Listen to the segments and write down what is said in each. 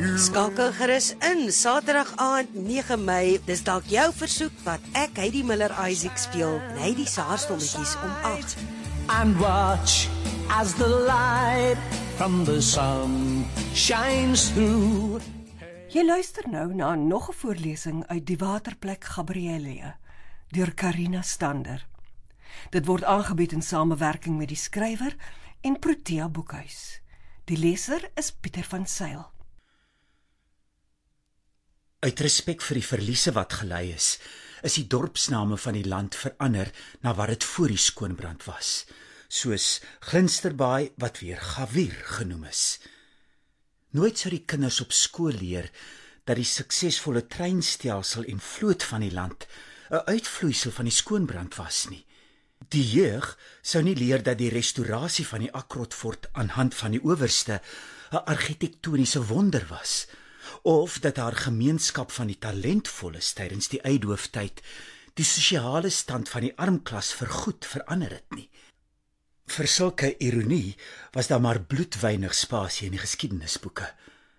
Skakel gerus in, Saterdag aand 9 Mei, dis dalk jou versoek wat ek Heidi Miller Isaac speel en Heidi se haarstommetjies om 8. And watch as the light from the sun shines through. Jy luister nou na nog 'n voorlesing uit Die Waterplek Gabriëlia deur Carina Stander. Dit word aangebied in samewerking met die skrywer en Protea Boekhuis. Die leser is Pieter van Sail. Uit respek vir die verliese wat gelei is die dorpsname van die land verander na wat dit voor die skoonbrand was, soos Glinsterbaai wat weer Gawier genoem is. Nooit sou die kinders op skool leer dat die suksesvolle treinstelsel en vloot van die land 'n uitvloeisel van die skoonbrand was nie. Die jeug sou nie leer dat die restaurasie van die Akrotvort aan hand van die owerste 'n argitektoniese wonder was, of dat haar gemeenskap van die talentvolles tydens die Eindhoven-tyd die sosiale stand van die armklas vergoed verander het nie. Vir sulke ironie was daar maar bloedweinig spasie in die geskiedenisboeke.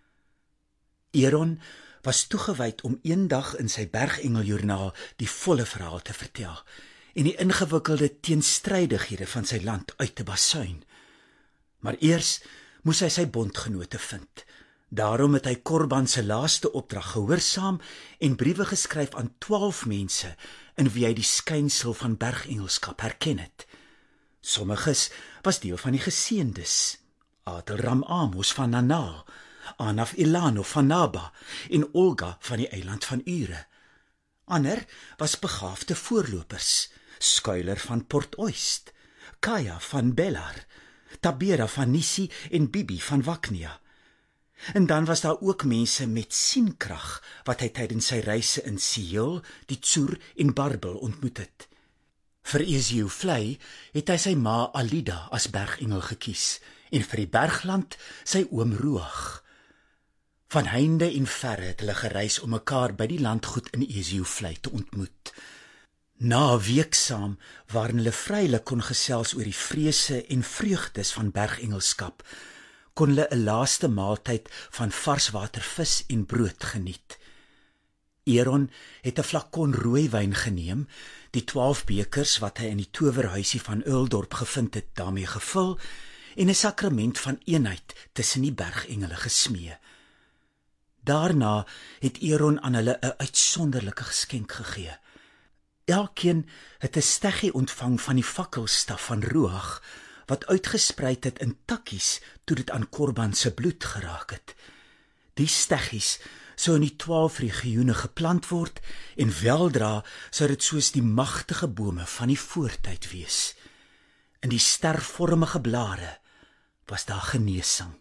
Eron was toegewyd om eendag in sy Bergengeljoernaal die volle verhaal te vertel en die ingewikkelde teenstrydighede van sy land uit te basuin. Maar eers moes hy sy bondgenote vind. Daarom het hy Korban se laaste opdrag gehoorsaam en briewe geskryf aan 12 mense in wie hy die skynsel van bergengelskap herken het. Sommiges was deel van die geseëndes, Adelram Amos van Nanaal, Anaf Ilano van Naba en Olga van die eiland van Ure. Ander was begaafde voorlopers, Skuiler van Port Oist, Kaya van Bellar, Tabera van Nisi en Bibi van Waknia. En dan was daar ook mense met sienkrag wat hy tydens sy reise in Siel, die Tsoer en Barbel ontmoet het. Vir Esioflei het hy sy ma Alida as bergengel gekies en vir die bergland sy oom Roag. Van heinde en verre het hulle gereis om mekaar by die landgoed in Esioflei te ontmoet. Na 'n week saam waarin hulle vrylik kon gesels oor die vrese en vreugdes van bergengelskap, kon hulle 'n laaste maaltyd van varswatervis en brood geniet. Eron het 'n flakon rooiwyn geneem, die 12 bekers wat hy in die towerhuisie van Uildorp gevind het, daarmee gevul en 'n sakrament van eenheid tussen die bergengele gesmee. Daarna het Eron aan hulle 'n uitsonderlike geskenk gegee. Elkeen het 'n steggie ontvang van die fakkelstaf van Roag, wat uitgespreid het in takkies toe dit aan Korban se bloed geraak het. Die steggies sou in die 12 regione geplant word en weldra sou dit soos die magtige bome van die voortyd wees. In die stervormige blare was daar genesing.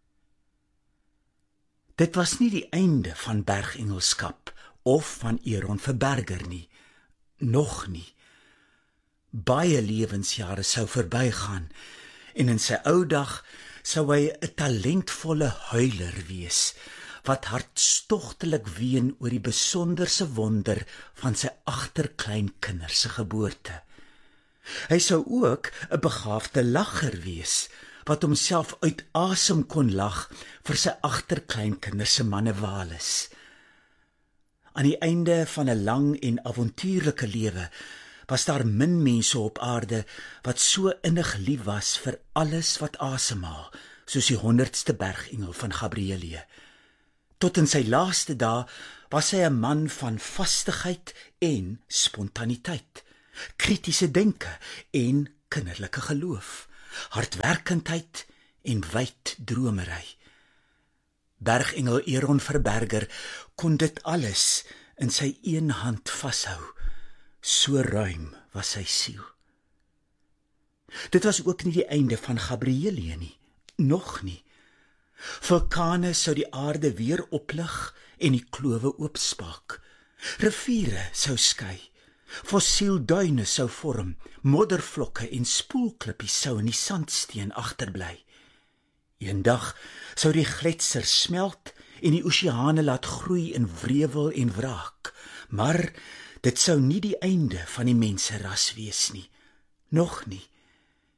Dit was nie die einde van bergengelskap of van Eron Verberger nie, nog nie. Baie lewensjare sou verbygaan en in sy ou dag sou hy 'n talentvolle huiler wees wat hartstogtelik ween oor die besonderse wonder van sy agterkleinkinders se geboorte. Hy sou ook 'n begaafde lagger wees wat homself uit asem kon lag vir sy agterkleinkinders se manewales. Aan die einde van 'n lang en avontuurlike lewe was daar min mense op aarde wat so innig lief was vir alles wat asemhaal, soos die 100ste bergengel van Gabriëlia. Tot in sy laaste dae was hy 'n man van vastigheid en spontaniteit, kritiese denke en kinderlike geloof, hardwerkendheid en wyd dromery. Bergengel Eron Verberger kon dit alles in sy een hand vashou. So ruim was sy siel. Dit was ook nie die einde van Gabriëlia nie, nog nie. Vulkane sou die aarde weer oplig en die klowe oopspaak. Riviere sou skei, fossielduine sou vorm, moddervlokke en spoelklippies sou in die sandsteen agterbly. Eendag sou die gletsers smelt en die oseane laat groei in wrevel en wraak, maar dit sou nie die einde van die menseras wees nie, nog nie.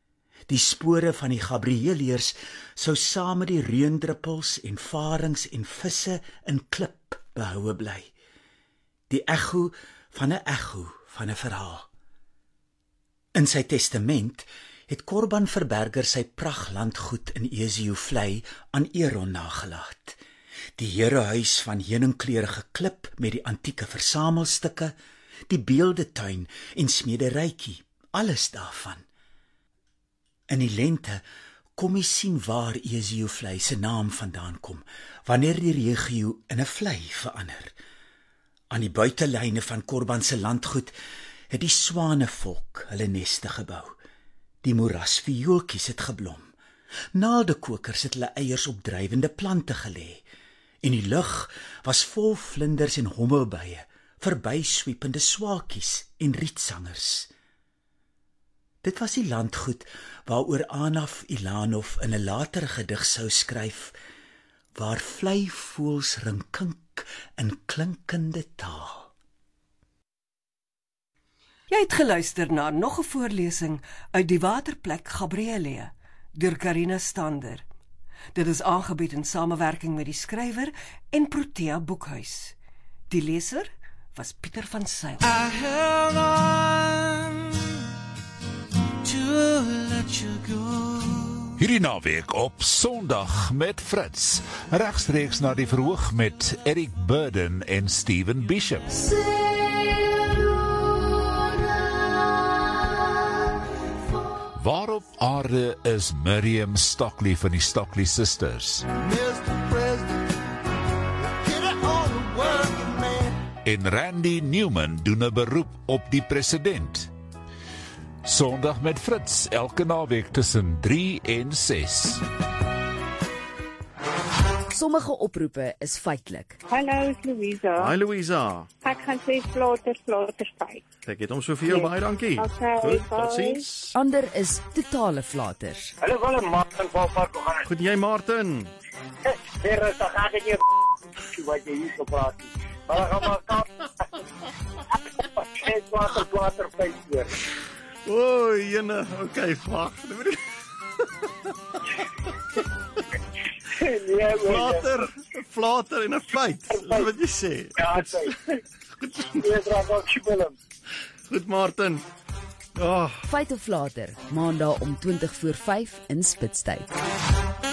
Die spore van die Gabriëleërs sou saam met die reendruppels en varings en visse in klip behoue bly. Die ekho van 'n verhaal. In sy testament het Korban Verberger sy prachtlandgoed in Esioflei aan Eron nagelaat. Die herehuis van heuningkleurige klip met die antieke versamelstukke, die beeldetuin en smederytjie, alles daarvan. In die lente kom jy sien waar Esioflei se naam vandaan kom, wanneer die regio in 'n vlei verander. Aan die buitelyne van Korban se landgoed het die swanevolk hulle neste gebou. Die moerasviooltjies het geblom. Naaldekokers het hulle eiers op drywende plante gelê. En die lug was vol vlinders en hommelbye, verbyswiepende swaakies en rietsangers. Dit was die landgoed waaroor Anaf Ilanov in 'n latere gedig sou skryf, waar vleivoëls rinkink in klinkende taal. Jy het geluister na nog 'n voorlesing uit Die Waterplek Gabriëlia deur Carina Stander. Dit is aangebied in samewerking met die skrywer en Protea Boekhuis. Die leser was Pieter van Sail. I held on to let you go. Hierdie naweek op Sondag met Fritz, regstreeks na die verhoog met Eric Burden en Stephen Bishop. Waar op aarde is Miriam Stockley van die Stockley Sisters? En Randy Newman doen 'n beroep op die president. Sondag met Fritz, elke naweek tussen 3 en 6. Sommige oproepe is feitelik. Hallo, Louisa. Hi Louisa. Ek gaan sê flater feit. Ek het hom soveel, baie dankie. Okay, Goed, bye. totsiens. Ander is totale flaters. Hallo, wel Martin van Park gaan. Goed, jy Martin. Weer is dan gaan ek jy wat jy hier so praat. Maar gaan maar kap. Ek flater feit weer. O, jene, okay, wag. Flater en 'n feit. Dis wat jy sê. Ja, sê. Goed, Goed Martin. Feit of flater, maandag om 20 voor 5 in Spitstyd.